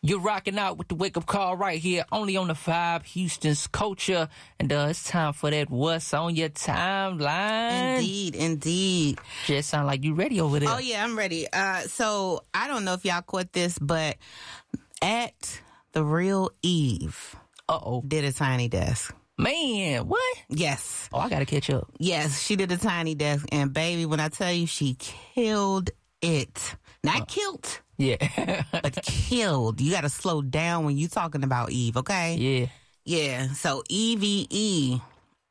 You're rocking out with the wake-up call right here, only on the Vibe, Houston's Culture. And it's time for that What's on Your Timeline. Indeed. Just sound like you ready over there. Oh, yeah, I'm ready. So, I don't know if y'all caught this, but at The Real Eve did a tiny desk. Man, what? Yes. Oh, I gotta catch up. Yes, she did a tiny desk. And, baby, when I tell you, she killed it. Not killed. Yeah. But killed. You got to slow down when you talking about Eve, okay? Yeah. Yeah. So EVE.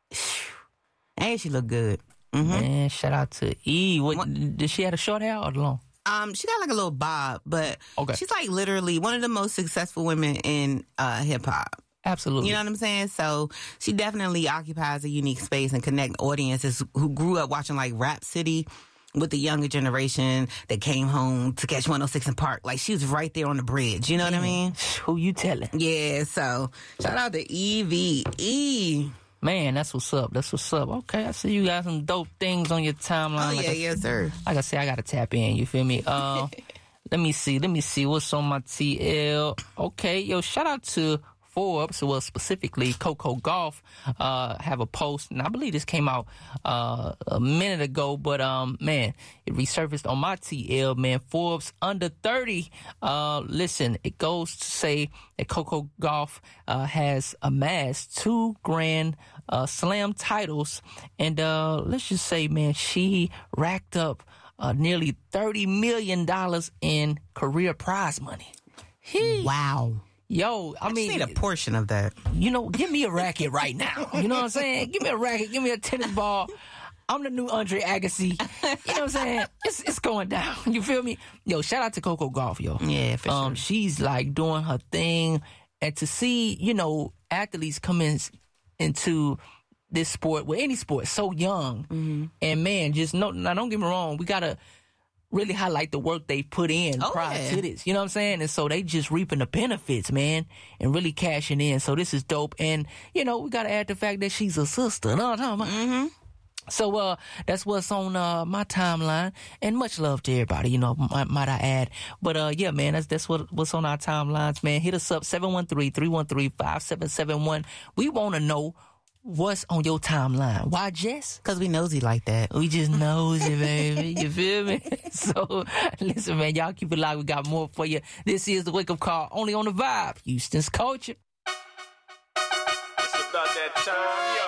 And she look good. Mm-hmm. Man, shout out to Eve. Did she have a short hair or long? She got like a little bob, but okay. She's like literally one of the most successful women in hip hop. Absolutely. You know what I'm saying? So she definitely occupies a unique space and connect audiences who grew up watching like Rap City with the younger generation that came home to catch 106 in Park. Like, she was right there on the bridge. You know what I mean? Who you telling? Yeah, so shout out to EVE. Man, that's what's up. That's what's up. Okay, I see you got some dope things on your timeline. Oh, yeah, yes, sir. Like I say, I got to tap in. You feel me? Let me see what's on my TL. Okay, yo, shout out to Forbes, well, specifically Coco Gauff, have a post, and I believe this came out a minute ago, but man, it resurfaced on my TL, man. Forbes under 30. Listen, it goes to say that Coco Gauff has amassed 2 Grand Slam titles, and let's just say, man, she racked up nearly $30 million in career prize money. Wow. Yo, I mean, need a portion of that. You know, give me a racket right now. You know what I'm saying? Give me a racket. Give me a tennis ball. I'm the new Andre Agassi. You know what I'm saying? It's going down. You feel me? Yo, shout out to Coco Gauff, yo. Yeah, for sure. She's like doing her thing, and to see, you know, athletes come into this sport, well, any sport, so young, and man, just now don't get me wrong, we gotta really highlight the work they put in prior to this. You know what I'm saying? And so they just reaping the benefits, man, and really cashing in. So this is dope. And, you know, we got to add the fact that she's a sister. You know what I'm talking about? Mm-hmm. So that's what's on my timeline. And much love to everybody, you know, might I add. But yeah, man, that's what's on our timelines, man. Hit us up, 713-313-5771. We want to know what's on your timeline. Why, Jess? Because we nosy like that. We just nosy, baby. You feel me? So, listen, man, y'all keep it locked. We got more for you. This is the Wake Up Call, only on the Vibe, Houston's Culture. It's about that time, yo.